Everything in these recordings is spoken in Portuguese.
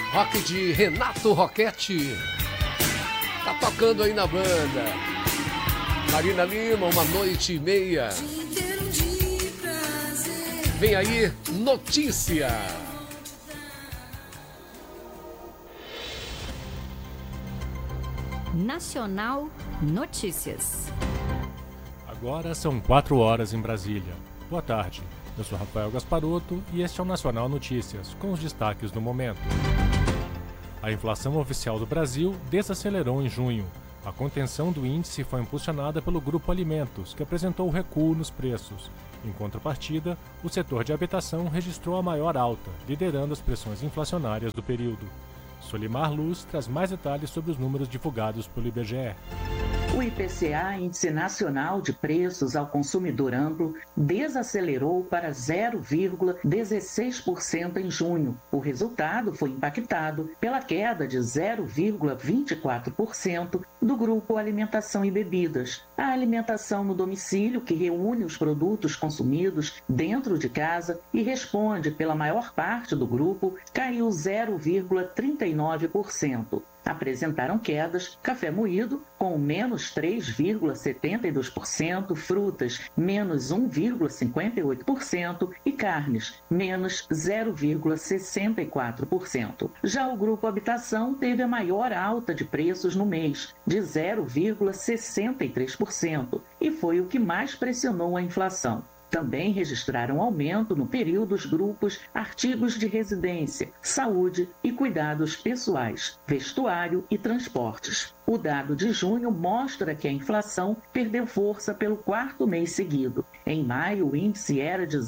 Rock de Renato Roquete. Tá tocando aí na banda. Marina Lima, 1h30. Vem aí, notícia. Nacional Notícias. Agora são 4h em Brasília. Boa tarde. Eu sou Rafael Gasparotto e este é o Nacional Notícias, com os destaques do momento. A inflação oficial do Brasil desacelerou em junho. A contenção do índice foi impulsionada pelo Grupo Alimentos, que apresentou recuo nos preços. Em contrapartida, o setor de habitação registrou a maior alta, liderando as pressões inflacionárias do período. Solimar Luz traz mais detalhes sobre os números divulgados pelo IBGE. O IPCA, Índice Nacional de Preços ao Consumidor Amplo, desacelerou para 0,16% em junho. O resultado foi impactado pela queda de 0,24% do grupo Alimentação e Bebidas. A alimentação no domicílio, que reúne os produtos consumidos dentro de casa e responde pela maior parte do grupo, caiu 0,39%. Apresentaram quedas café moído, com menos 3,72%, frutas, menos 1,58% e carnes, menos 0,64%. Já o grupo habitação teve a maior alta de preços no mês, de 0,63%, e foi o que mais pressionou a inflação. Também registraram aumento no período os grupos artigos de residência, saúde e cuidados pessoais, vestuário e transportes. O dado de junho mostra que a inflação perdeu força pelo quarto mês seguido. Em maio, o índice era de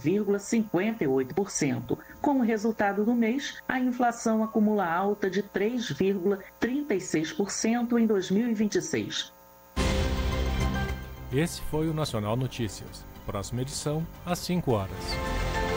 0,58%. Com o resultado do mês, a inflação acumula alta de 3,36% em 2026. Esse foi o Nacional Notícias. Próxima edição, às 5h.